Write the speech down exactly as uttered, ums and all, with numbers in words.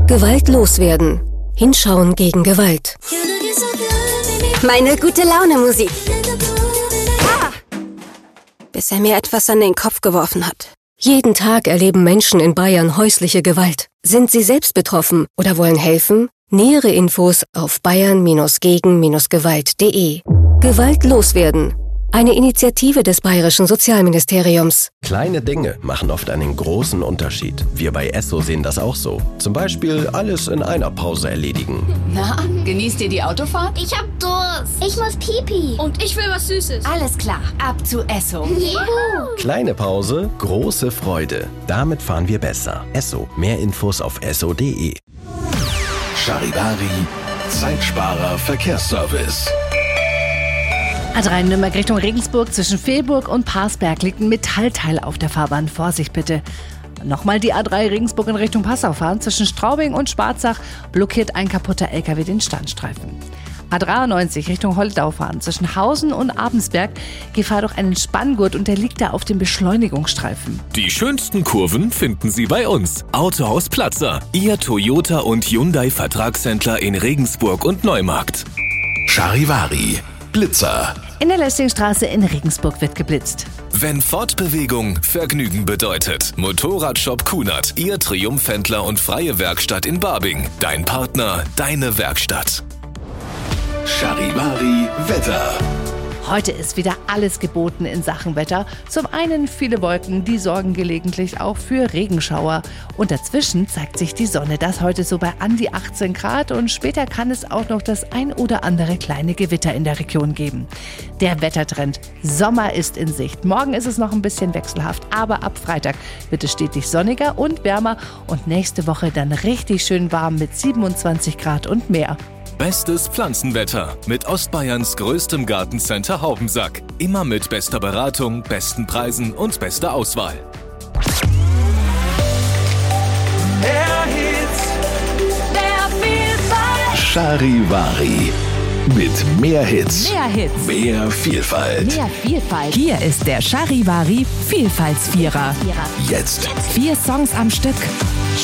Gewalt loswerden. Hinschauen gegen Gewalt. Meine Gute-Laune-Musik. Ah! Bis er mir etwas an den Kopf geworfen hat. Jeden Tag erleben Menschen in Bayern häusliche Gewalt. Sind Sie selbst betroffen oder wollen helfen? Nähere Infos auf bayern gegen gewalt punkt de. Gewalt loswerden. Eine Initiative des Bayerischen Sozialministeriums. Kleine Dinge machen oft einen großen Unterschied. Wir bei Esso sehen das auch so. Zum Beispiel alles in einer Pause erledigen. Na, genießt ihr die Autofahrt? Ich hab Durst. Ich muss Pipi. Und ich will was Süßes. Alles klar, ab zu Esso. Juhu. Kleine Pause, große Freude. Damit fahren wir besser. Esso. Mehr Infos auf esso punkt de. Charivari, Zeitsparer Verkehrsservice. A drei Nürnberg Richtung Regensburg zwischen Velburg und Parsberg liegt ein Metallteil auf der Fahrbahn. Vorsicht bitte. Nochmal die A drei Regensburg in Richtung Passau fahren. Zwischen Straubing und Schwarzach blockiert ein kaputter L K W den Standstreifen. A dreiundneunzig Richtung Holtau fahren. Zwischen Hausen und Abensberg gefahr durch einen Spanngurt und der liegt da auf dem Beschleunigungsstreifen. Die schönsten Kurven finden Sie bei uns. Autohaus Platzer, Ihr Toyota und Hyundai Vertragshändler in Regensburg und Neumarkt. Charivari, Blitzer. In der Lessingstraße in Regensburg wird geblitzt. Wenn Fortbewegung Vergnügen bedeutet. Motorradshop Kunert, Ihr Triumphhändler und freie Werkstatt in Barbing. Dein Partner, deine Werkstatt. Charivari Wetter. Heute ist wieder alles geboten in Sachen Wetter. Zum einen viele Wolken, die sorgen gelegentlich auch für Regenschauer. Und dazwischen zeigt sich die Sonne. Das heute so bei an die achtzehn Grad und später kann es auch noch das ein oder andere kleine Gewitter in der Region geben. Der Wettertrend. Sommer ist in Sicht. Morgen ist es noch ein bisschen wechselhaft, aber ab Freitag wird es stetig sonniger und wärmer und nächste Woche dann richtig schön warm mit siebenundzwanzig Grad und mehr. Bestes Pflanzenwetter mit Ostbayerns größtem Gartencenter Haubensack. Immer mit bester Beratung, besten Preisen und bester Auswahl. Mehr Hits, mehr Vielfalt. Charivari. Mit mehr Hits. Mehr Hits. Mehr Vielfalt. Mehr Vielfalt. Hier ist der Charivari Vielfaltsvierer. Jetzt. Vier Songs am Stück.